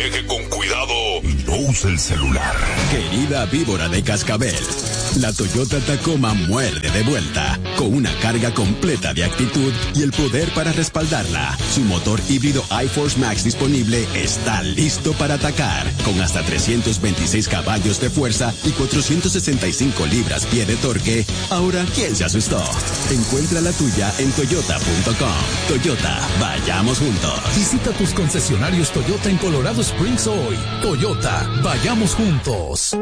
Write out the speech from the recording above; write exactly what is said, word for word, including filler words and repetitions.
Maneje con cuidado y no use el celular. Querida víbora de cascabel, la Toyota Tacoma muerde de vuelta con una carga completa de actitud y el poder para respaldarla. Su motor híbrido iForce Max disponible está listo para atacar con hasta trescientos veintiséis caballos de fuerza y cuatrocientos sesenta y cinco libras-pie de torque. Ahora, ¿quién se asustó? Encuentra la tuya en toyota punto com. Toyota, vayamos juntos. Visita tus concesionarios Toyota en Colorado Springs hoy. Toyota, vayamos juntos.